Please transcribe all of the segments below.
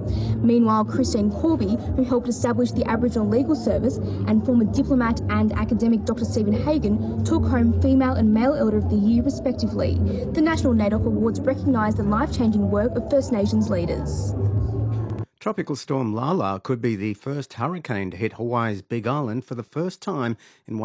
Meanwhile, Christine Corby, who helped establish the Aboriginal Legal Service, and former diplomat and academic Dr. Stephen Hagan took home Female and Male Elder of the Year respectively. The National NAIDOC Awards recognise the life-changing work of First Nations leaders. Tropical storm Lala could be the first hurricane to hit Hawaii's Big Island for the first time in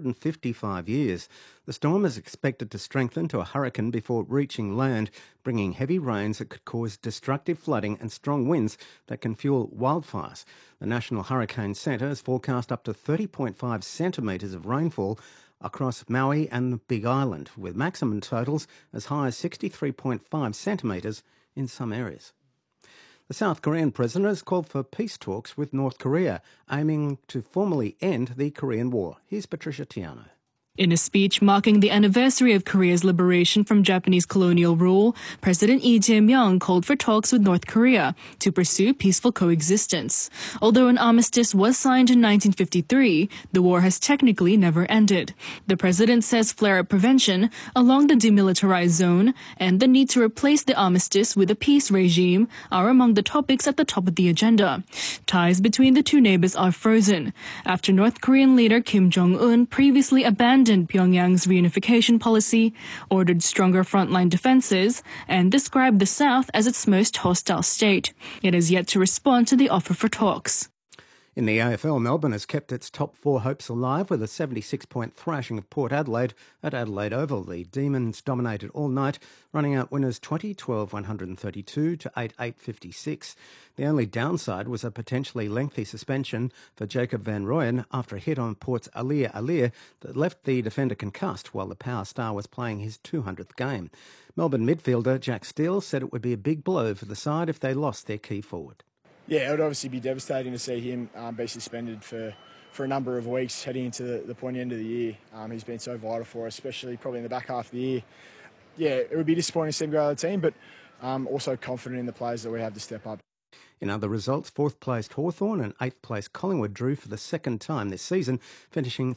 155 years. The storm is expected to strengthen to a hurricane before reaching land, bringing heavy rains that could cause destructive flooding and strong winds that can fuel wildfires. The National Hurricane Centre has forecast up to 30.5 centimetres of rainfall across Maui and the Big Island, with maximum totals as high as 63.5 centimetres in some areas. The South Korean president has called for peace talks with North Korea, aiming to formally end the Korean War. Here's Patricia Tiano. In a speech marking the anniversary of Korea's liberation from Japanese colonial rule, President Lee Jae-myung called for talks with North Korea to pursue peaceful coexistence. Although an armistice was signed in 1953, the war has technically never ended. The president says flare-up prevention along the demilitarized zone and the need to replace the armistice with a peace regime are among the topics at the top of the agenda. Ties between the two neighbors are frozen after North Korean leader Kim Jong-un previously abandoned Pyongyang's reunification policy, ordered stronger frontline defenses, and described the South as its most hostile state. It has yet to respond to the offer for talks. In the AFL, Melbourne has kept its top four hopes alive with a 76-point thrashing of Port Adelaide at Adelaide Oval. The Demons dominated all night, running out winners 20-12-132 to 8-8-56. The only downside was a potentially lengthy suspension for Jacob van Rooyen after a hit on Port's Alir that left the defender concussed while the power star was playing his 200th game. Melbourne midfielder Jack Steele said it would be a big blow for the side if they lost their key forward. Yeah, it would obviously be devastating to see him be suspended for a number of weeks heading into the pointy end of the year. He's been so vital for us, especially probably in the back half of the year. Yeah, it would be disappointing to see him go out of the team, but also confident in the players that we have to step up. In other results, 4th-placed Hawthorn and 8th-placed Collingwood drew for the second time this season, finishing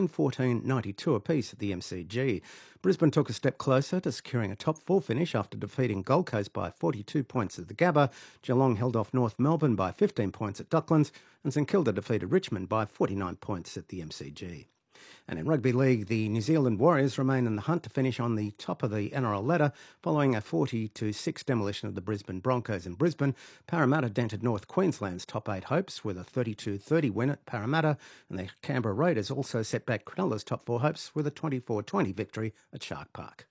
13-14-92 apiece at the MCG. Brisbane took a step closer to securing a top four finish after defeating Gold Coast by 42 points at the Gabba. Geelong held off North Melbourne by 15 points at Docklands, and St Kilda defeated Richmond by 49 points at the MCG. And in rugby league, the New Zealand Warriors remain in the hunt to finish on the top of the NRL ladder following a 40-6 demolition of the Brisbane Broncos in Brisbane. Parramatta dented North Queensland's top eight hopes with a 32-30 win at Parramatta, and the Canberra Raiders also set back Cronulla's top four hopes with a 24-20 victory at Shark Park.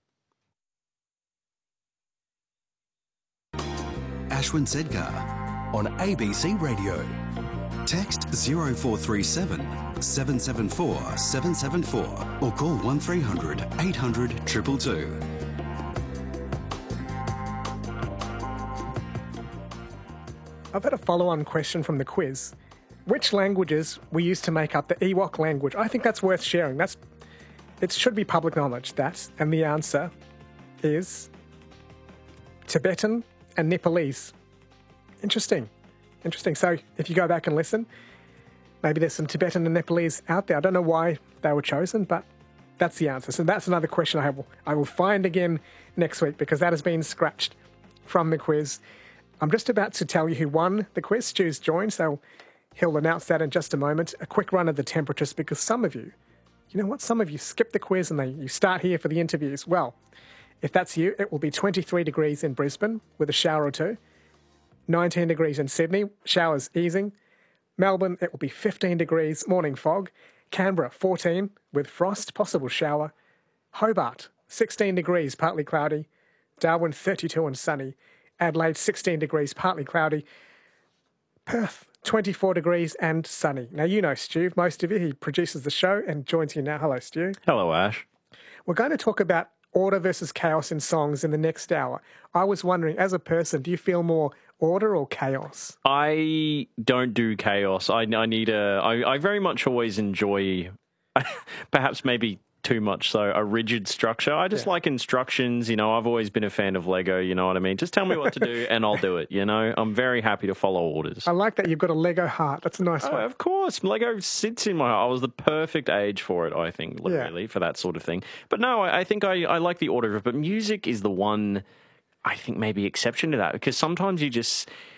Ashwin Sedgar on ABC Radio. Text 0437 774 774 or call 1300 800 222. I've had a follow-on question from the quiz. Which languages were used to make up the Ewok language? I think that's worth sharing. It should be public knowledge, that. And the answer is Tibetan and Nepalese. Interesting. So if you go back and listen, maybe there's some Tibetan and Nepalese out there. I don't know why they were chosen, but that's the answer. So that's another question I will find again next week because that has been scratched from the quiz. I'm just about to tell you who won the quiz. Stu's joined, so he'll announce that in just a moment. A quick run of the temperatures because some of you skip the quiz and you start here for the interviews. Well, if that's you, it will be 23 degrees in Brisbane with a shower or two. 19 degrees in Sydney, showers easing. Melbourne, it will be 15 degrees, morning fog. Canberra, 14 with frost, possible shower. Hobart, 16 degrees, partly cloudy. Darwin, 32 and sunny. Adelaide, 16 degrees, partly cloudy. Perth, 24 degrees and sunny. Now, you know Stu, most of you. He produces the show and joins you now. Hello, Stu. Hello, Ash. We're going to talk about order versus chaos in songs in the next hour. I was wondering, as a person, do you feel more order or chaos? I don't do chaos. I very much always enjoy, perhaps maybe too much so, a rigid structure. I just like instructions. I've always been a fan of Lego, you know what I mean? Just tell me what to do and I'll do it, I'm very happy to follow orders. I like that you've got a Lego heart. That's a nice one. Of course. Lego sits in my heart. I was the perfect age for it, I think, really, for that sort of thing. But no, I think I like the order of it. But music is the one, I think, maybe exception to that. Because sometimes